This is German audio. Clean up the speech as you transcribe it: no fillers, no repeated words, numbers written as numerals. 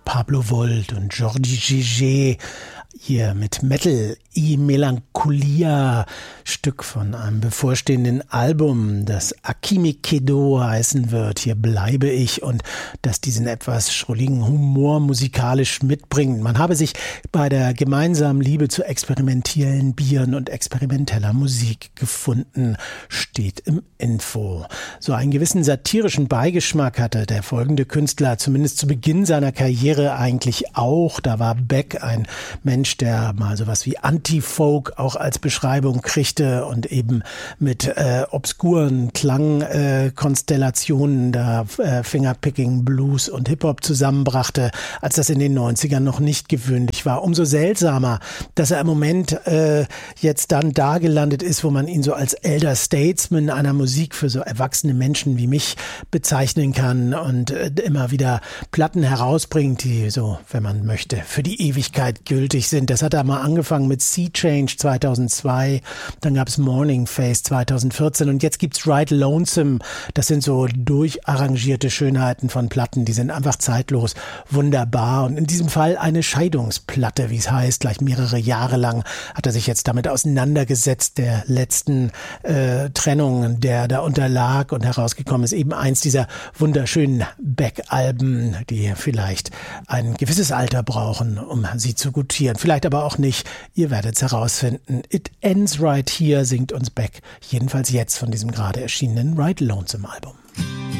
Pablo Volt und Georgi Gégé hier mit Metal I Melancholia, Stück von einem bevorstehenden Album, das Akimi Kedo heißen wird. Hier bleibe ich, und das diesen etwas schrulligen Humor musikalisch mitbringt. Man habe sich bei der gemeinsamen Liebe zu experimentellen Bieren und experimenteller Musik gefunden, steht im Info. So einen gewissen satirischen Beigeschmack hatte der folgende Künstler zumindest zu Beginn seiner Karriere eigentlich auch. Da war Beck ein Mensch, der mal sowas wie Anti-Folk auch als Beschreibung kriegte und eben mit obskuren Klangkonstellationen da Fingerpicking, Blues und Hip-Hop zusammenbrachte, als das in den 90ern noch nicht gewöhnlich war. Umso seltsamer, dass er im Moment jetzt dann da gelandet ist, wo man ihn so als Elder Statesman einer Musik für so erwachsene Menschen wie mich bezeichnen kann und immer wieder Platten herausbringt, die so, wenn man möchte, für die Ewigkeit gültig sind. Das hat er mal angefangen mit Sea Change 2002, dann gab es Morning Face 2014 und jetzt gibt's Ride Lonesome. Das sind so durcharrangierte Schönheiten von Platten, die sind einfach zeitlos, wunderbar, und in diesem Fall eine Scheidungsplatte, wie es heißt. Gleich mehrere Jahre lang hat er sich jetzt damit auseinandergesetzt, der letzten Trennung, der da unterlag, und herausgekommen ist eben eins dieser wunderschönen Beck-Alben, die vielleicht ein gewisses Alter brauchen, um sie zu gutieren. Vielleicht aber auch nicht. Ihr werdet es herausfinden. It Ends Right Here singt uns Beck, jedenfalls jetzt von diesem gerade erschienenen Ride Lonesome Album.